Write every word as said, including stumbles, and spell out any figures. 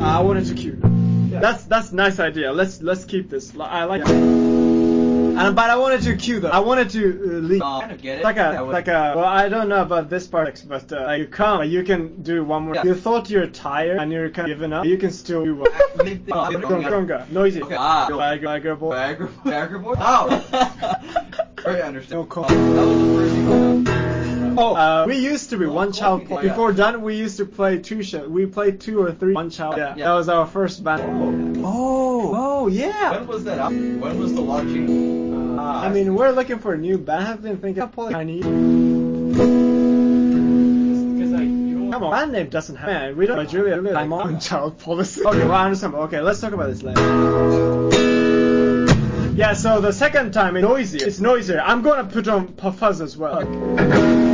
I wanted to cue. Yeah. That's that's nice idea. Let's let's keep this. I like. Yeah. And, but I wanted to cue though. I wanted to uh, leave. Uh, I kind of get it. Like a, like a, well, I don't know about this part, but uh, like you come, you can do one more. Yeah. You thought you're tired and you're kind of giving up. You can still do one. Gonga, noisy. Okay. Ah. Viagra boy. Viagra, Viagra boy. Oh. Very understandable. No call. That was the first thing. Oh, uh, we used to be one child. Oh, yeah. Before done, we used to play two shows. We played two or three one child. Yeah, yeah. That was our first band. Oh, oh, oh yeah. When was that? When was the launching? Uh, I mean, we're looking for a new band. I've been thinking of Chinese. Because like, you don't. Come on, band name doesn't have. Man, we don't. But Julia, really, I'm on child policy. Okay, well, I understand. Okay, let's talk about this later. Yeah, so the second time it's noisier. It's noisier. I'm gonna put on fuzz as well. Okay.